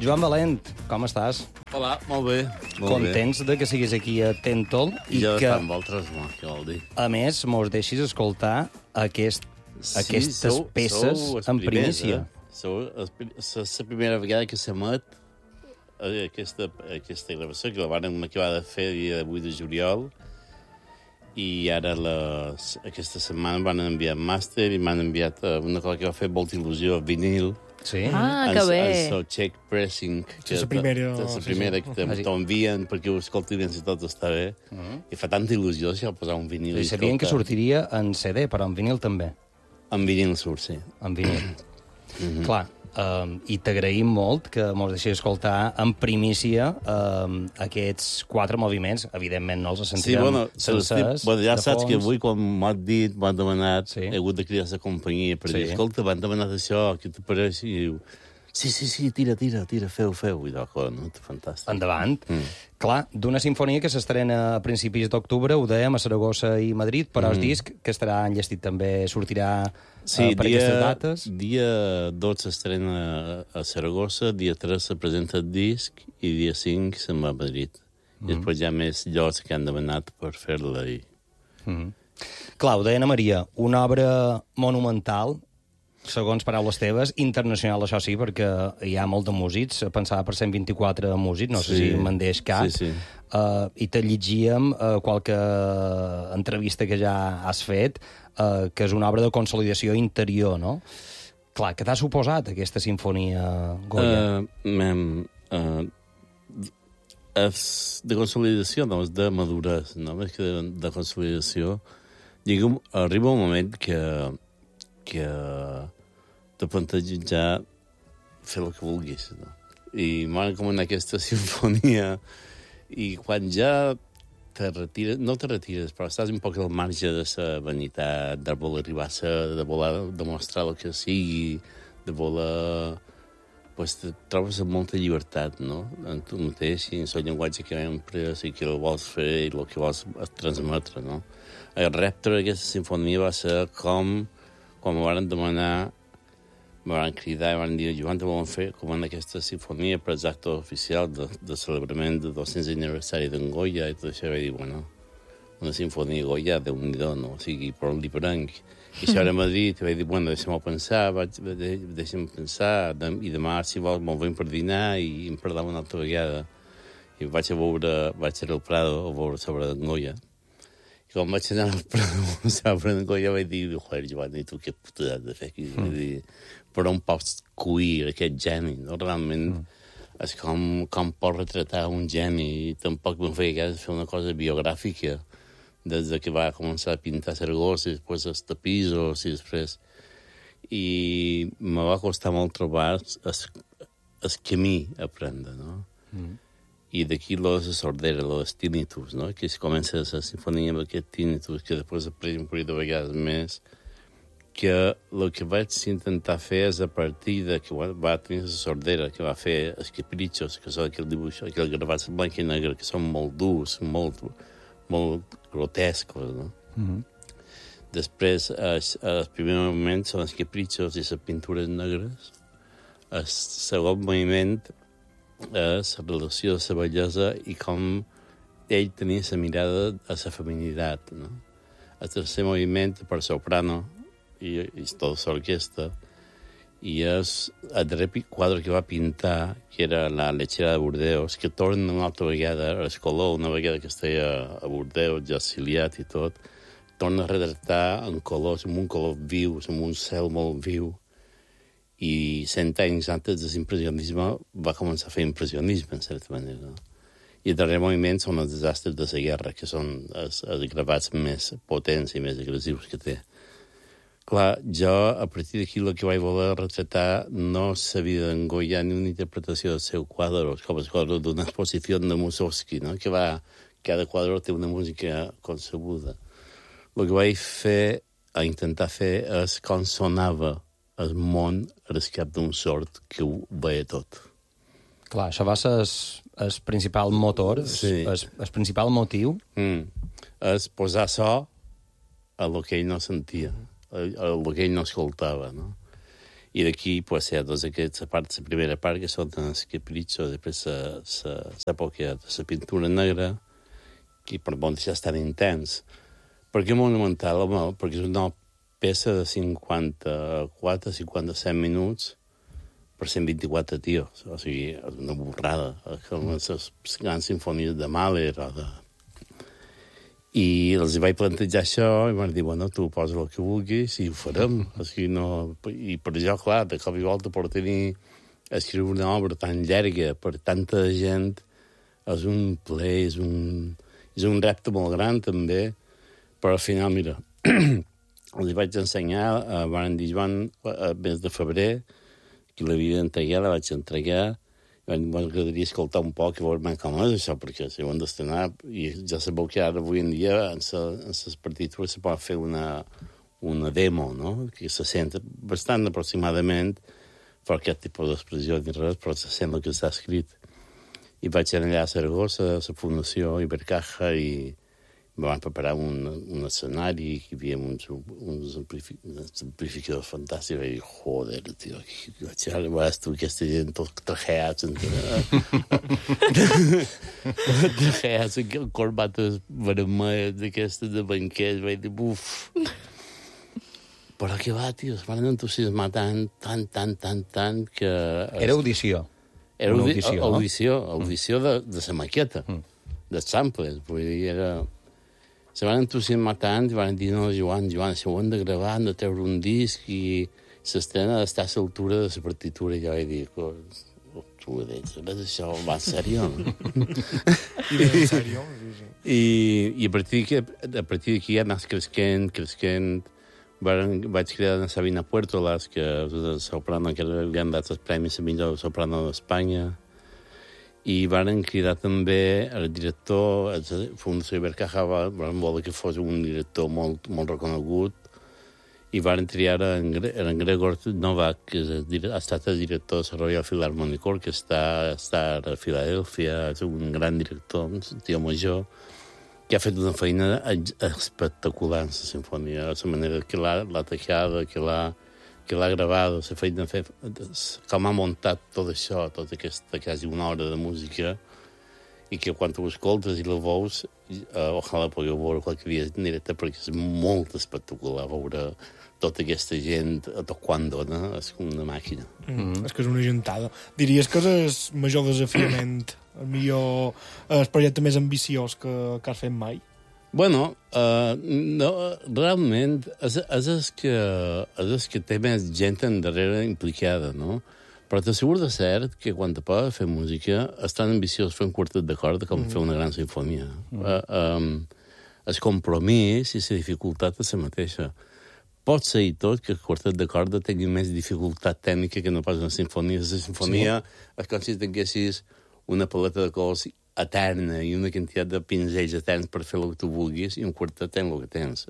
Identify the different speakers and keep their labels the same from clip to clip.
Speaker 1: Joan Valent, com estàs?
Speaker 2: Hola, molt bé.
Speaker 1: Contents de que siguis aquí a Tentol
Speaker 2: I jo
Speaker 1: que,
Speaker 2: d'estar amb vosaltres, què vol dir?
Speaker 1: a més, mos deixis escoltar aquestes peces en primícia.
Speaker 2: És la primera vegada que s'emet aquesta gravació, que la vàrem acabar de fer el dia 8 de juliol, i ara aquesta setmana van enviar màster i m'han enviat una cosa que va fer molta il·lusió, vinil.
Speaker 1: Sí?
Speaker 3: Ah, que bé.
Speaker 2: El check pressing.
Speaker 4: És la primera.
Speaker 2: És la primera que t'envien perquè ho escoltin si tot està bé. I fa tanta il·lusió això, posar un vinil.
Speaker 1: I sabien que sortiria en CD, però en vinil també.
Speaker 2: En vinil surt, sí.
Speaker 1: En vinil. Clar, i t'agraïm molt que mos deixis escoltar en primícia aquests 4 moviments. Evidentment no els sentirem sencers.
Speaker 2: Ja saps que avui, quan m'han dit, m'han demanat,
Speaker 1: Sí.
Speaker 2: he hagut de cridar la companyia per dir,
Speaker 1: Sí.
Speaker 2: escolta, m'han demanat això, què t'apareix? I diu, sí, tira, feu. I d'acord, no? Fantàstic.
Speaker 1: Endavant. Clar, d'una sinfonia que s'estrena a principis d'octubre, ho dèiem, a Saragossa i Madrid, però el disc, que estarà enllestit també, sortirà per aquestes dates.
Speaker 2: Dia 12 s'estrena a Saragossa, dia 3 se presenta el disc i dia 5 se'n va a Madrid. I després hi ha més llocs que han demanat per fer-la.
Speaker 1: Clar, ho deia Ana Maria, una obra monumental, segons paraules teves, internacional, això sí, perquè hi ha molt de músics, pensava per 124 músics, no sé si me'n deix cap,
Speaker 2: Sí.
Speaker 1: I te llegíem qualque entrevista que ja has fet, que és una obra de consolidació interior, no? Clar, què t'ha suposat aquesta sinfonia, Goya?
Speaker 2: És de consolidació, no? És de maduresa, no? És que de consolidació. Digue'm, arriba un moment que te planteja fer el que vulguis, no? I m'han com en aquesta sinfonia, i quan ja te retires, no te retires, però estàs un poc al marge de la vanitat, de voler arribar a ser, de voler demostrar el que sigui, de voler... Pues te trobes amb molta llibertat, no? En tu mateix, i en el llenguatge que empres, i que el vols fer, i el que vols transmetre, no? El repte d'aquesta sinfonia va ser com, quan m'ho van demanar, me van cridar i van dir, Joan, te volen fer com en aquesta sinfonia per l'acte oficial de celebrament del 200 aniversari d'en Goya, i tot això, vaig dir, bueno, una sinfonia Goya, Déu-n'hi-do, no? O sigui, però li prenc. I això era a Madrid, i vaig dir, bueno, deixa'm pensar, deixa'm pensar, i demà, si vols, me'n veiem per dinar i em parlàvem una altra vegada. I vaig anar al Prado a veure sobre en Goya. I quan vaig anar al Prado sobre en Goya vaig dir, joder, Joan, i tu què puta has de fer aquí? Vull dir, però on pots cuir aquest geni, no? Realment és com pots retratar un geni, i tampoc me'n feia cas fer una cosa biogràfica, des que va començar a pintar Saragossa, i després els tapissos, i després... I me va costar molt trobar el camí a prendre, no? I d'aquí la sordera, els tinnitus, no? Que es comença la sinfonia amb aquest tinnitus, que després après un parell de vegades més, que el que vaig intentar fer és a partir de que va tenir la sordera, que va fer els caprichos, que són aquell dibuix, aquell gravat en blanc i negre, que són molt durs, molt grotescos, no? Després, el primer moviment són els caprichos i les pintures negres. El segon moviment és la relació de la bellesa i com ell tenia la mirada a la feminitat, no? El tercer moviment per soprano i tota l'orquestra, i és el darrer quadre que va pintar, que era la lechera de Burdeos, que torna una altra vegada, el color, una vegada que estava a Burdeos, ja exiliat i tot, torna a retratar en colors, amb un color viu, amb un cel molt viu, i 100 anys antes de l'impressionisme va començar a fer impressionisme, en certa manera, no? I el darrer moviment són els desastres de la guerra, que són els gravats més potents i més agressius que té. Clar, jo, a partir d'aquí, el que vaig voler retratar no sabia d'en Goya ni una interpretació del seu quadre, com el quadre d'una exposició de Mussorgsky, no? Que cada quadre té una música concebuda. El que vaig fer, a intentar fer, és com sonava el món al cap d'un sord que ho veia tot.
Speaker 1: Clar, això va ser el principal motor, el principal motiu.
Speaker 2: És posar so a lo que ell no sentia, a lo que ell no escoltava, no? I d'aquí, pues, hi ha tota la primera part, que són els caprichos, després l'època de la pintura negra, que per molt ja és tan intens. Per què monumental? Home, perquè és una peça de 54-57 minuts per 124 tios. O sigui, és una borrada. Les grans sinfonies de Mahler o de... I els vaig plantejar això i van dir, bueno, tu posa el que vulguis i ho farem. O sigui, no... I per això, clar, de cop i volta per tenir escriure una obra tan llarga per tanta gent és un plaer, és un repte molt gran, també. Però al final, mira, els vaig ensenyar, van dir, Joan, el mes de febrer, que l'havia d'entregar, la vaig entregar. M'agradaria escoltar un poc i veure com és això, perquè si ho han d'estrenar, i ja sabeu que ara avui en dia en les partitures se pot fer una demo, no? Que se sent bastant aproximadament, per aquest tipus d'expressió ni res, però se sent el que s'ha escrit. I vaig anar allà a Saragossa, a la Fundació Ibercaja, i me van preparar un escenari, que hi havia uns amplificadors fantàstics, i vaig dir, joder, tio, ara veuràs tu aquesta gent tots trajeats, trajeats amb corbates vermelles d'aquestes de banquers, vaig dir, buf. Però què va, tio, es van entusiasmar tant, que...
Speaker 1: Era audició.
Speaker 2: Era audició de la maqueta, dels samples, vull dir, era... Se van entusiasmar tant i van dir, no, Joan, això ho hem de gravar, hem de treure un disc i s'estrena d'estar a l'altura de la partitura. I jo vaig dir, tu ho dius, això va en sèrio?
Speaker 3: I ben en sèrio, sí.
Speaker 2: I a partir d'aquí ja anàs creixent. Vaig crear a Sabina Puertolas, que és la soprano que li han dat els premis a millor soprano d'Espanya. I van cridar també el director, la Fundació Ibercaja van voler que fos un director molt, molt reconegut, i van triar en Gregor Novak, que ha estat el director de la Royal Philharmonic Orchestra, està a Filadèlfia, és un gran director, un tio major, que ha fet una feina espectacular en la sinfonia, la manera que l'ha tejada, que l'ha gravat, la feina de fer, com ha muntat tot això, tota aquesta quasi una hora de música, i que quan ho escoltes i la veus, ojalà pugueu veure qualque dia en directe, perquè és molt espectacular veure tota aquesta gent a tot quan dona, és com una màquina.
Speaker 3: És que és una gentada. Diries que és el major desafiament, el projecte més ambiciós que has fet mai?
Speaker 2: Bueno, no, realment és el que té més gent endarrere implicada, no? Però t'asseguro de cert que quan te podes fer música és tan ambiciós fer un quartet de corda com fer una gran sinfonia. El compromís i la dificultat és la mateixa. Pot ser i tot que el quartet de corda tingui més dificultat tècnica que no pas una sinfonia. La sinfonia és com si tinguessis una paleta de colors eterna i una quantitat de pinzells eterns per fer el que tu vulguis, i un quartet tens el que tens.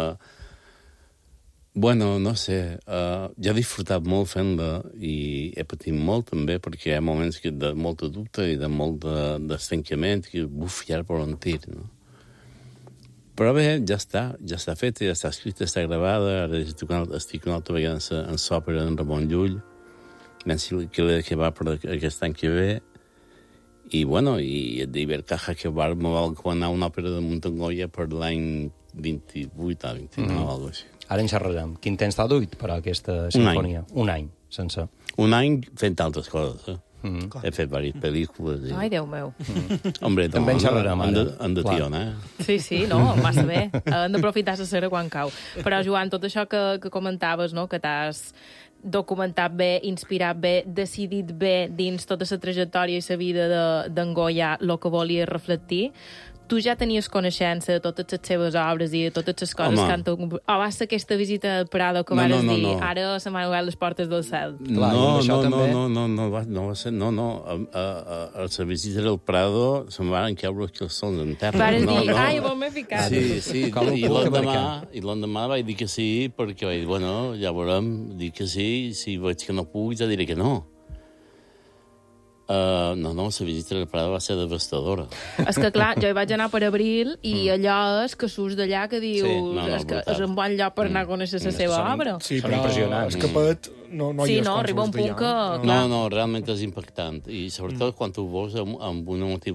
Speaker 2: Bueno, no sé, jo he disfrutat molt fent-la i he patit molt també, perquè hi ha moments de molta dubte i de molt d'estancament, que buf, ja per on tir, no? Però bé, ja està feta, ja està escrita, està gravada, ara estic una altra vegada en l'òpera d'en Ramon Llull, que va per aquest any que ve. I, bueno, i d'Ibercaja, que va anar una òpera de Montangoya per l'any 28 o 29, alguna cosa així.
Speaker 1: Ara en xerrarem. Quin temps t'ha duit per a aquesta sinfonia? Un any, sense.
Speaker 2: Un any fent altres coses, He fet diverses pel·lícules.
Speaker 4: Ai, Déu meu.
Speaker 2: Hombre,
Speaker 1: també en xerrarem, ara.
Speaker 2: Han de tiona,
Speaker 4: Sí, no, massa bé. Hem d'aprofitar la cera quan cau. Però, Joan, tot això que comentaves, no?, que t'has documentat bé, inspirat bé, decidit bé dins tota la trajectòria i la vida d'en Goya, el que volia reflectir, tu ja tenies coneixença de totes les seves obres i de totes les coses que han tingut... O va ser aquesta visita al Prado que vas dir, ara se m'han obert les portes del cel?
Speaker 2: No va ser... A la visita del Prado se'm van caure els calçons en terra.
Speaker 4: Vares dir, ai, vol m'he ficat.
Speaker 2: Sí, i l'endemà vaig dir que sí, perquè vaig dir, bueno, ja veurem, dir que sí, si veig que no puc, ja diré que no. No, la visita a la Prada va ser devastadora.
Speaker 4: És que, clar, jo hi vaig anar per abril i allò és que surts d'allà que dius...
Speaker 1: Sí.
Speaker 4: És que és un bon lloc per anar a conèixer la seva obra.
Speaker 3: Sí,
Speaker 1: Són
Speaker 3: però
Speaker 1: impressionants.
Speaker 3: és que Pet no hi
Speaker 4: Sí,
Speaker 3: és
Speaker 4: no,
Speaker 3: quan
Speaker 4: arriba un
Speaker 3: surts
Speaker 4: punt
Speaker 3: d'allà.
Speaker 4: que...
Speaker 2: No, realment és impactant. I sobretot quan tu veus amb una motiu